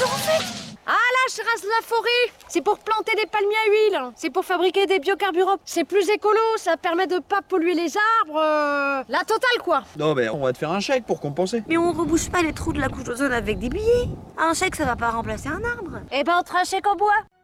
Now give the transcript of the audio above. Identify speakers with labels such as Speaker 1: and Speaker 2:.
Speaker 1: vous faites?
Speaker 2: Ah là, je rase la forêt. C'est pour planter des palmiers à huile. C'est pour fabriquer des biocarburants. C'est plus écolo, ça permet de pas polluer les arbres. La totale, quoi.
Speaker 3: Non, mais on va te faire un chèque pour compenser.
Speaker 1: Mais on rebouche pas les trous de la couche d'ozone avec des billets. Un chèque, ça va pas remplacer un arbre.
Speaker 2: Eh ben, on te fera un chèque en bois.